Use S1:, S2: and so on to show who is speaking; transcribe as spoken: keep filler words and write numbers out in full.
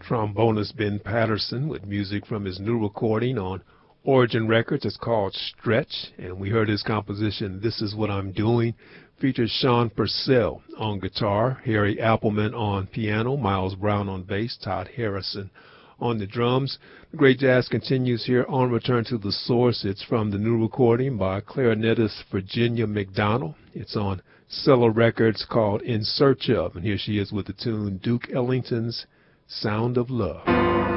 S1: trombonist Ben Patterson with music from his new recording on Origin Records. It's called Stretch, and we heard his composition This Is What I'm Doing. Features Sean Purcell on guitar, Harry Appleman on piano, Miles Brown on bass, Todd Harrison on the drums. The great jazz continues here on Return to the Source. It's from the new recording by clarinetist Virginia McDonald. It's on Cello Records called In Search Of, and here she is with the tune Duke Ellington's Sound of Love.